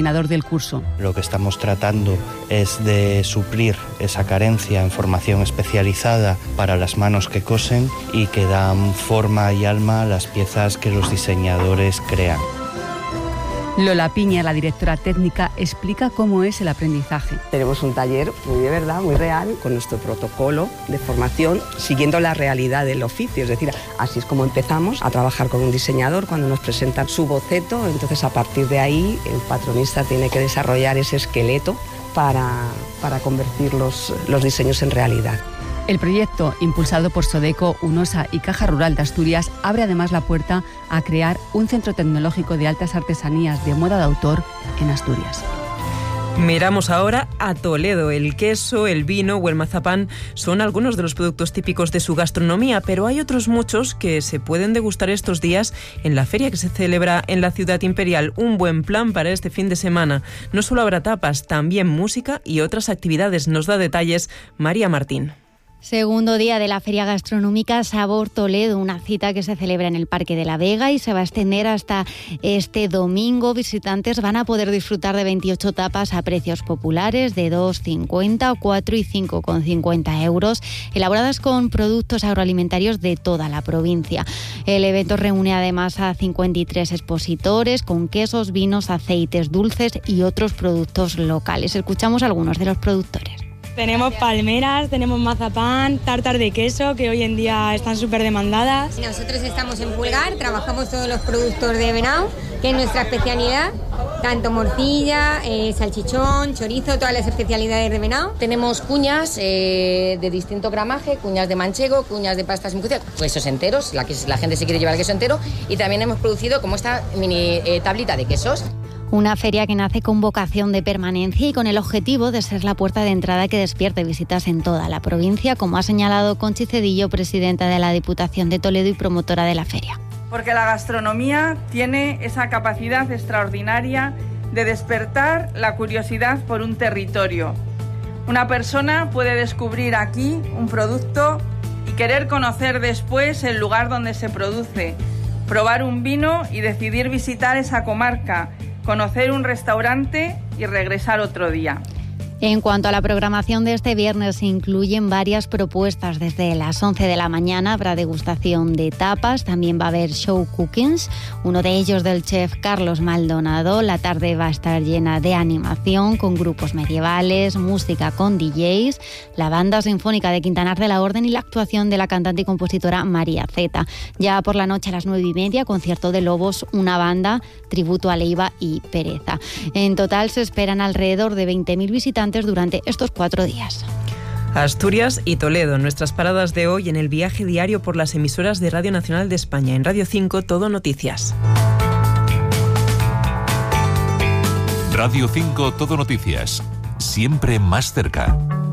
coordinador del curso. Lo que estamos tratando es de suplir esa carencia en formación especializada para las manos que cosen y que dan forma y alma a las piezas que los diseñadores crean. Lola Piña, la directora técnica, explica cómo es el aprendizaje. Tenemos un taller muy de verdad, muy real, con nuestro protocolo de formación, siguiendo la realidad del oficio. Es decir, así es como empezamos a trabajar con un diseñador cuando nos presenta su boceto. Entonces, a partir de ahí, el patronista tiene que desarrollar ese esqueleto para convertir los diseños en realidad. El proyecto, impulsado por Sodeco, UNOSA y Caja Rural de Asturias, abre además la puerta a crear un centro tecnológico de altas artesanías de moda de autor en Asturias. Miramos ahora a Toledo. El queso, el vino o el mazapán son algunos de los productos típicos de su gastronomía, pero hay otros muchos que se pueden degustar estos días en la feria que se celebra en la ciudad imperial. Un buen plan para este fin de semana. No solo habrá tapas, también música y otras actividades. Nos da detalles María Martín. Segundo día de la Feria Gastronómica Sabor Toledo, una cita que se celebra en el Parque de la Vega y se va a extender hasta este domingo. Visitantes van a poder disfrutar de 28 tapas a precios populares de 2,50, 4 y 5,50 euros, elaboradas con productos agroalimentarios de toda la provincia. El evento reúne además a 53 expositores con quesos, vinos, aceites, dulces y otros productos locales. Escuchamos a algunos de los productores. Tenemos palmeras, tenemos mazapán, tartas de queso, que hoy en día están súper demandadas. Nosotros estamos en Pulgar, trabajamos todos los productos de venado, que es nuestra especialidad, tanto morcilla, salchichón, chorizo, todas las especialidades de venado. Tenemos cuñas de distinto gramaje, cuñas de manchego, cuñas de pasta sin cocido, quesos enteros, la gente se quiere llevar el queso entero, y también hemos producido como esta mini tablita de quesos. Una feria que nace con vocación de permanencia y con el objetivo de ser la puerta de entrada que despierte visitas en toda la provincia, como ha señalado Conchi Cedillo, presidenta de la Diputación de Toledo y promotora de la feria. Porque la gastronomía tiene esa capacidad extraordinaria de despertar la curiosidad por un territorio. Una persona puede descubrir aquí un producto y querer conocer después el lugar donde se produce, probar un vino y decidir visitar esa comarca, conocer un restaurante y regresar otro día. En cuanto a la programación de este viernes, se incluyen varias propuestas. Desde las 11 de la mañana habrá degustación de tapas, también va a haber show cookings, uno de ellos del chef Carlos Maldonado. La tarde va a estar llena de animación con grupos medievales, música con DJs, la banda sinfónica de Quintanar de la Orden y la actuación de la cantante y compositora María Zeta. Ya por la noche a las 9:30, concierto de Lobos, una banda, tributo a Leiva y Pereza. En total se esperan alrededor de 20.000 visitantes durante estos 4 días. Asturias y Toledo, nuestras paradas de hoy en el viaje diario por las emisoras de Radio Nacional de España. En Radio 5, Todo Noticias. Radio 5, Todo Noticias. Siempre más cerca.